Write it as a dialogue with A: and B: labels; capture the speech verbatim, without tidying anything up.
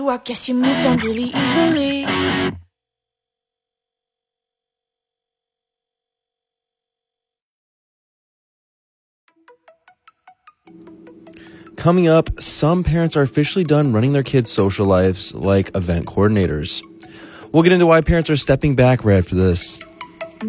A: I guess you moved on really easily.
B: Coming up, some parents are officially done running their kids' social lives like event coordinators. We'll get into why parents are stepping back right after this.